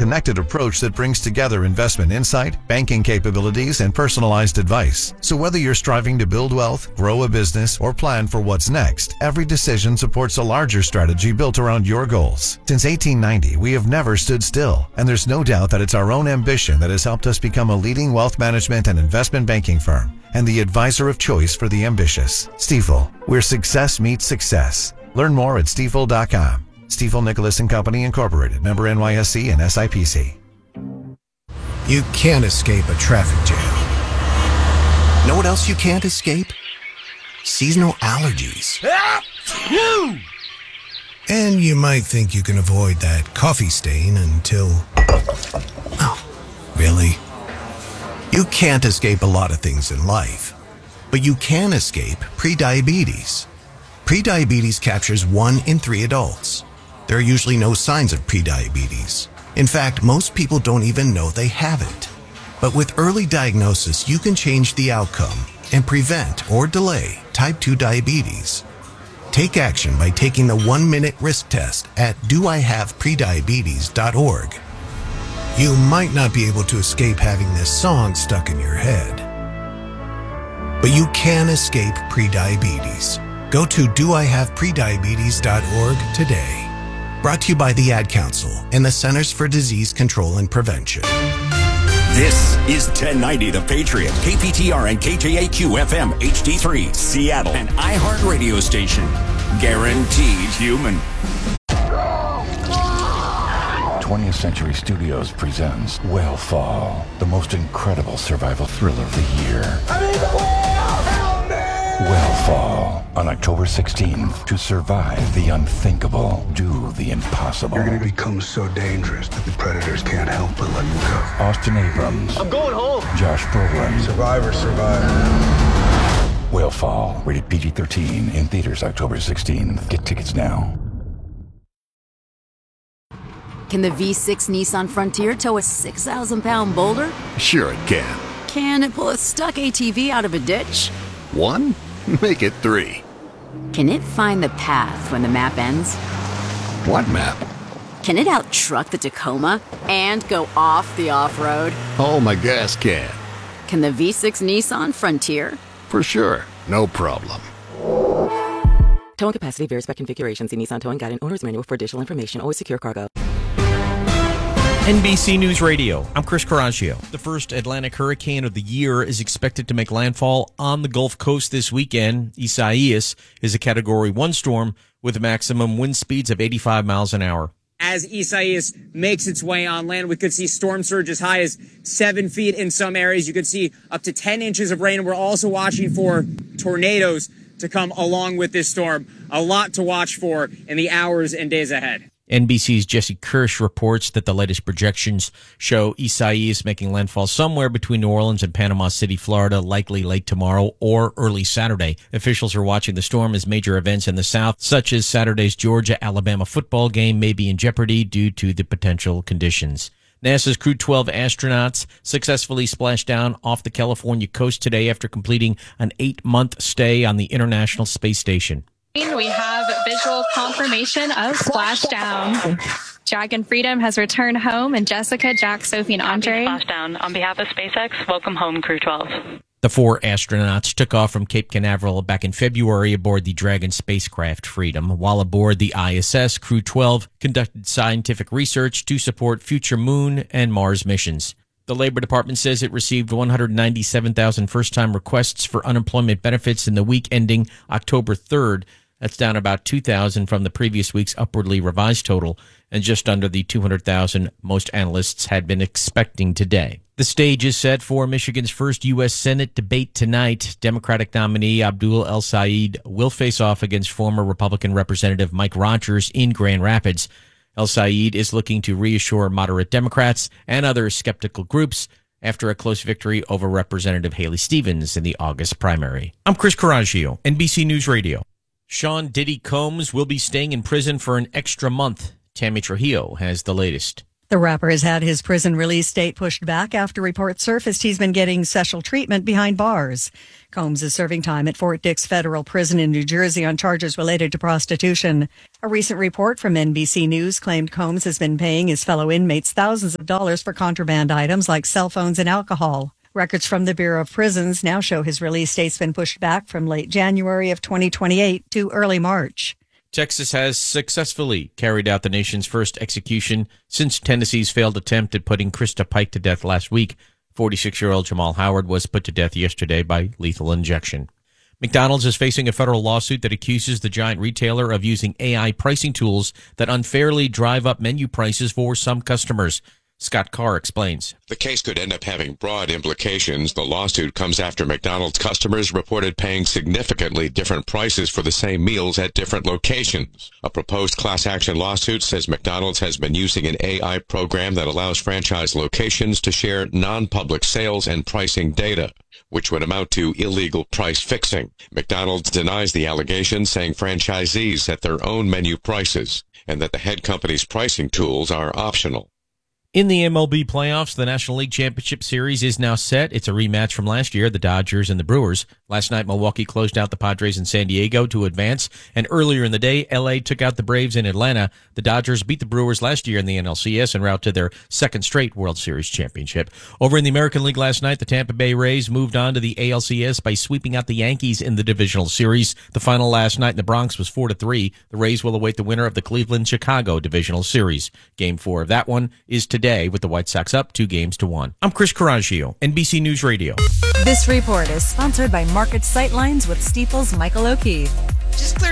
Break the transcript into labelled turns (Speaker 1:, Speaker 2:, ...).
Speaker 1: connected approach that brings together investment insight, banking capabilities, and personalized advice. So whether you're striving to build wealth, grow a business, or plan for what's next, every decision supports a larger strategy built around your goals. Since 1890, we have never stood still, and there's no doubt that it's our own ambition that has helped us become a leading wealth management and investment banking firm and the advisor of choice for the ambitious. Stifel, where success meets success. Learn more at stifel.com. Stifel Nicholas & Company Incorporated, member NYSE and SIPC.
Speaker 2: You can't escape a traffic jam. Know what else you can't escape? Seasonal allergies. And you might think you can avoid that coffee stain until... Oh, really? You can't escape a lot of things in life, but you can escape prediabetes. Prediabetes captures 1 in 3 adults. There are usually no signs of prediabetes. In fact, most people don't even know they have it. But with early diagnosis, you can change the outcome and prevent or delay type 2 diabetes. Take action by taking the 1-minute risk test at doihaveprediabetes.org. You might not be able to escape having this song stuck in your head, but you can escape prediabetes. Go to doihaveprediabetes.org today. Brought to you by the Ad Council and the Centers for Disease Control and Prevention.
Speaker 3: This is 1090 The Patriot, KPTR and KJAQ FM HD3, Seattle, an iHeart radio station. Guaranteed human.
Speaker 4: 20th Century Studios presents Whale the most incredible survival thriller of the year. I need the whale! Help me! Whale on October 16th. To survive the unthinkable, do the impossible.
Speaker 5: You're going to become so dangerous that the predators can't help but let you go.
Speaker 4: Austin Abrams.
Speaker 6: I'm going home.
Speaker 4: Josh Brolin.
Speaker 5: Survivor.
Speaker 4: Whale, rated PG-13, in theaters October 16th. Get tickets now.
Speaker 7: Can the V6 Nissan Frontier tow a 6,000-pound boulder?
Speaker 8: Sure it can.
Speaker 7: Can it pull a stuck ATV out of a ditch?
Speaker 8: 1? Make it 3.
Speaker 7: Can it find the path when the map ends?
Speaker 8: What map?
Speaker 7: Can it out-truck the Tacoma and go off the off-road?
Speaker 8: Oh, my gas can.
Speaker 7: Can the V6 Nissan Frontier?
Speaker 8: For sure. No problem.
Speaker 9: Towing capacity varies by configuration. See Nissan Towing Guide and Owner's Manual for additional information. Always secure cargo.
Speaker 10: NBC News Radio, I'm Chris Coraggio. The first Atlantic hurricane of the year is expected to make landfall on the Gulf Coast this weekend. Isaias is a Category 1 storm with maximum wind speeds of 85 miles an hour.
Speaker 11: As Isaias makes its way on land, we could see storm surge as high as 7 feet in some areas. You could see up to 10 inches of rain. We're also watching for tornadoes to come along with this storm. A lot to watch for in the hours and days ahead.
Speaker 10: NBC's Jesse Kirsch reports that the latest projections show Isaias making landfall somewhere between New Orleans and Panama City, Florida, likely late tomorrow or early Saturday. Officials are watching the storm as major events in the South, such as Saturday's Georgia-Alabama football game, may be in jeopardy due to the potential conditions. NASA's Crew 12 astronauts successfully splashed down off the California coast today after completing an 8-month stay on the International Space Station.
Speaker 12: We have visual confirmation of splashdown. Dragon Freedom has returned home, and Jessica, Jack, Sophie, and Andre.
Speaker 13: Splashdown. On behalf of SpaceX, welcome home, Crew 12.
Speaker 10: The 4 astronauts took off from Cape Canaveral back in February aboard the Dragon spacecraft Freedom. While aboard the ISS, Crew 12 conducted scientific research to support future Moon and Mars missions. The Labor Department says it received 197,000 first-time requests for unemployment benefits in the week ending October 3rd. That's down about 2,000 from the previous week's upwardly revised total and just under the 200,000 most analysts had been expecting today. The stage is set for Michigan's first U.S. Senate debate tonight. Democratic nominee Abdul El-Sayed will face off against former Republican Representative Mike Rogers in Grand Rapids. El-Sayed is looking to reassure moderate Democrats and other skeptical groups after a close victory over Representative Haley Stevens in the August primary. I'm Chris Coraggio, NBC News Radio. Sean Diddy Combs will be staying in prison for an extra month. Tammy Trujillo has the latest.
Speaker 6: The rapper has had his prison release date pushed back after reports surfaced he's been getting special treatment behind bars. Combs is serving time at Fort Dix Federal Prison in New Jersey on charges related to prostitution. A recent report from NBC News claimed Combs has been paying his fellow inmates thousands of dollars for contraband items like cell phones and alcohol. Records from the Bureau of Prisons now show his release date's been pushed back from late January of 2028 to early March.
Speaker 10: Texas has successfully carried out the nation's first execution since Tennessee's failed attempt at putting Krista Pike to death last week. 46-year-old Jamal Howard was put to death yesterday by lethal injection. McDonald's is facing a federal lawsuit that accuses the giant retailer of using AI pricing tools that unfairly drive up menu prices for some customers. Scott Carr explains.
Speaker 14: The case could end up having broad implications. The lawsuit comes after McDonald's customers reported paying significantly different prices for the same meals at different locations. A proposed class action lawsuit says McDonald's has been using an AI program that allows franchise locations to share non-public sales and pricing data, which would amount to illegal price fixing. McDonald's denies the allegations, saying franchisees set their own menu prices and that the head company's pricing tools are optional.
Speaker 10: In the MLB playoffs, the National League Championship Series is now set. It's a rematch from last year, the Dodgers and the Brewers. Last night, Milwaukee closed out the Padres in San Diego to advance. And earlier in the day, LA took out the Braves in Atlanta. The Dodgers beat the Brewers last year in the NLCS en route to their second straight World Series championship. Over in the American League last night, the Tampa Bay Rays moved on to the ALCS by sweeping out the Yankees in the divisional series. The final last night in the Bronx was 4-3. The Rays will await the winner of the Cleveland-Chicago divisional series. Game 4 of that one is today, with the White Sox up 2-1. I'm Chris Coraggio, NBC News Radio.
Speaker 15: This report is sponsored by Market Sightlines with Stifel's Michael O'Keefe.
Speaker 16: Just